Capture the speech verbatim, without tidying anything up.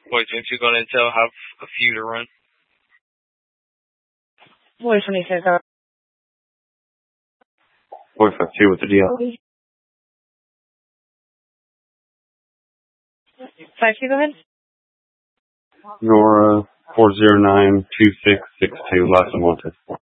Boy twenty-two going intel, have a few to run. Boy twenty-six, uh, Boy five two with the D L. five two, go ahead. Nora four zero nine two six six two, last and wanted.